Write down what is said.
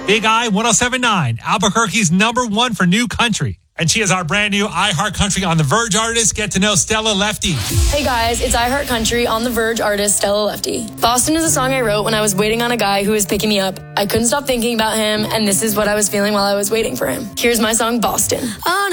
Big I 107.9, Albuquerque's #1 for new country. And she is our brand new iHeart Country on the Verge artist. Get to know Stella Lefty. Hey guys, it's iHeart Country on the Verge artist Stella Lefty. Boston is a song I wrote when I was waiting on a guy who was picking me up. I couldn't stop thinking about him, and this is what I was feeling while I was waiting for him. Here's my song, Boston.